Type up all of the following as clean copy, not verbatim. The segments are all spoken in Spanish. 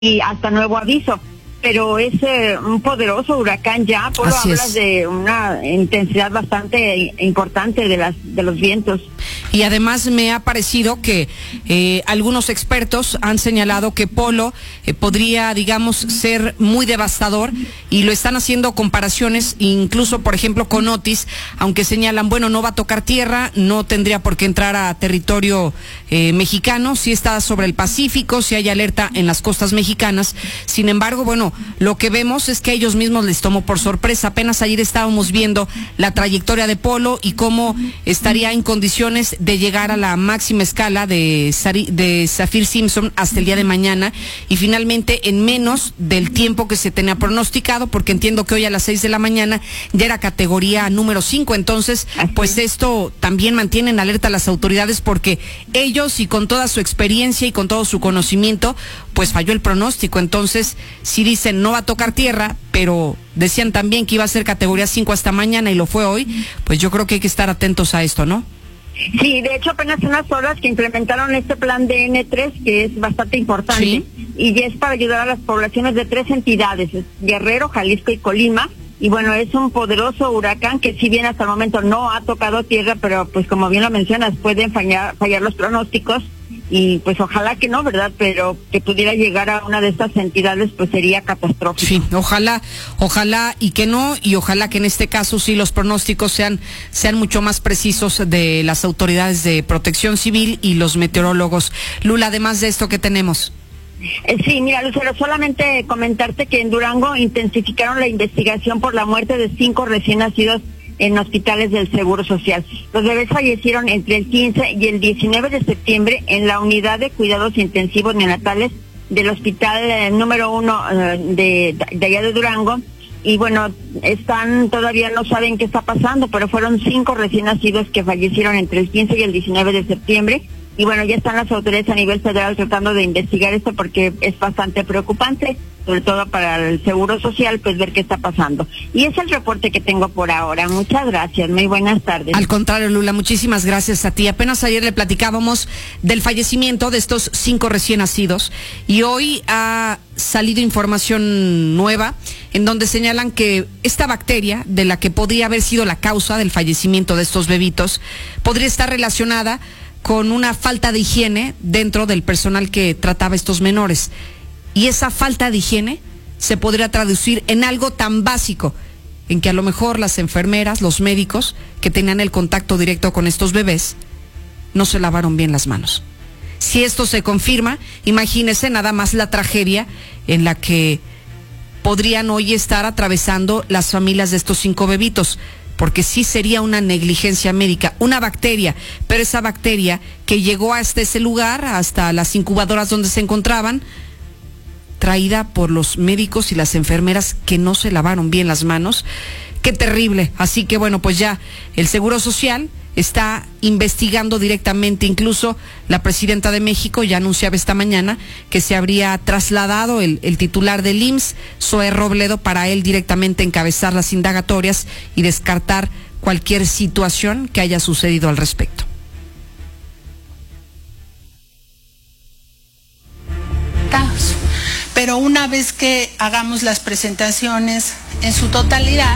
y hasta nuevo aviso. Pero es un poderoso huracán ya, por lo hablas de una intensidad bastante importante de los vientos. Y además me ha parecido que algunos expertos han señalado que Polo podría, digamos, ser muy devastador, y lo están haciendo comparaciones, incluso, por ejemplo, con Otis, aunque señalan, bueno, no va a tocar tierra, no tendría por qué entrar a territorio mexicano, sí está sobre el Pacífico, sí hay alerta en las costas mexicanas. Sin embargo, bueno, lo que vemos es que a ellos mismos les tomó por sorpresa. Apenas ayer estábamos viendo la trayectoria de Polo y cómo estaría en condiciones de llegar a la máxima escala de Saffir-Simpson hasta el día de mañana, y finalmente en menos del tiempo que se tenía pronosticado, porque entiendo que hoy a las 6 de la mañana ya era categoría número 5, entonces pues esto también mantiene en alerta a las autoridades, porque ellos, y con toda su experiencia y con todo su conocimiento, pues falló el pronóstico. Entonces, si dicen no va a tocar tierra, pero decían también que iba a ser categoría 5 hasta mañana y lo fue hoy, pues yo creo que hay que estar atentos a esto, ¿no? Sí, de hecho apenas unas horas que implementaron este plan de N3, que es bastante importante, ¿sí? Y es para ayudar a las poblaciones de 3 entidades, Guerrero, Jalisco y Colima. Y bueno, es un poderoso huracán que, si bien hasta el momento no ha tocado tierra, pero pues como bien lo mencionas, pueden fallar los pronósticos, y pues ojalá que no, ¿verdad? Pero que pudiera llegar a una de estas entidades, pues sería catastrófico. Sí, ojalá y que no, y ojalá que en este caso sí los pronósticos sean mucho más precisos de las autoridades de protección civil y los meteorólogos. Lula, además de esto, ¿qué tenemos? Sí, mira, Lucero, solamente comentarte que en Durango intensificaron la investigación por la muerte de 5 recién nacidos en hospitales del Seguro Social. Los bebés fallecieron entre el 15 y el 19 de septiembre en la unidad de cuidados intensivos neonatales del hospital número 1 de allá de Durango. Y bueno, todavía no saben qué está pasando, pero fueron 5 recién nacidos que fallecieron entre el 15 y el 19 de septiembre. Y bueno, ya están las autoridades a nivel federal tratando de investigar esto, porque es bastante preocupante, sobre todo para el Seguro Social, pues ver qué está pasando. Y es el reporte que tengo por ahora. Muchas gracias, muy buenas tardes. Al contrario, Lula, muchísimas gracias a ti. Apenas ayer le platicábamos del fallecimiento de estos 5 recién nacidos, y hoy ha salido información nueva en donde señalan que esta bacteria, de la que podría haber sido la causa del fallecimiento de estos bebitos, podría estar relacionada con una falta de higiene dentro del personal que trataba a estos menores. Y esa falta de higiene se podría traducir en algo tan básico, en que a lo mejor las enfermeras, los médicos que tenían el contacto directo con estos bebés, no se lavaron bien las manos. Si esto se confirma, imagínese nada más la tragedia en la que podrían hoy estar atravesando las familias de estos 5 bebitos, porque sí sería una negligencia médica, una bacteria, pero esa bacteria que llegó hasta ese lugar, hasta las incubadoras donde se encontraban, traída por los médicos y las enfermeras que no se lavaron bien las manos. Qué terrible. Así que bueno, pues ya el Seguro Social está investigando directamente. Incluso la presidenta de México ya anunciaba esta mañana que se habría trasladado el titular del IMSS, Zoe Robledo, para él directamente encabezar las indagatorias y descartar cualquier situación que haya sucedido al respecto. Pero una vez que hagamos las presentaciones en su totalidad.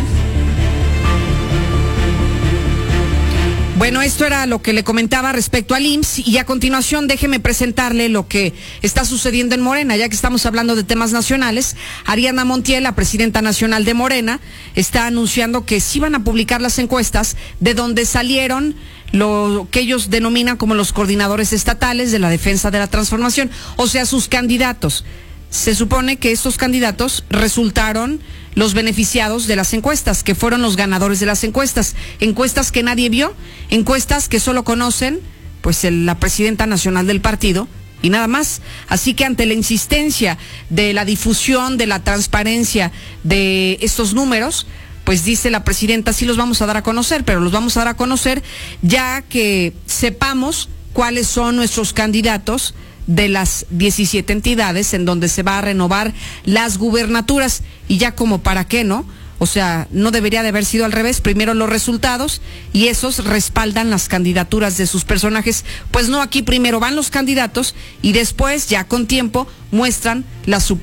Bueno, esto era lo que le comentaba respecto al IMSS, y a continuación déjeme presentarle lo que está sucediendo en Morena, ya que estamos hablando de temas nacionales. Ariadna Montiel, la presidenta nacional de Morena, está anunciando que sí van a publicar las encuestas de donde salieron lo que ellos denominan como los coordinadores estatales de la defensa de la transformación, o sea, sus candidatos. Se supone que estos candidatos resultaron los beneficiados de las encuestas, que fueron los ganadores de las encuestas que nadie vio, encuestas que solo conocen pues la presidenta nacional del partido y nada más. Así que ante la insistencia de la difusión, de la transparencia de estos números, pues dice la presidenta, sí los vamos a dar a conocer, pero los vamos a dar a conocer ya que sepamos cuáles son nuestros candidatos de las 17 entidades en donde se va a renovar las gubernaturas. Y ya como para qué, ¿no? O sea, no debería de haber sido al revés, primero los resultados y esos respaldan las candidaturas de sus personajes. Pues no, aquí primero van los candidatos y después, ya con tiempo, muestran las